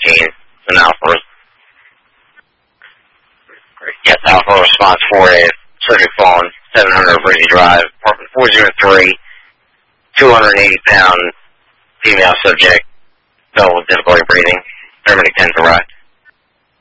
14. An Alpha. Yes, Alpha response 4A. Subject fallen. 700 Breezy Drive. Apartment 403. 280-pound female subject. Fell with difficulty breathing. Paramedic 10 arrived.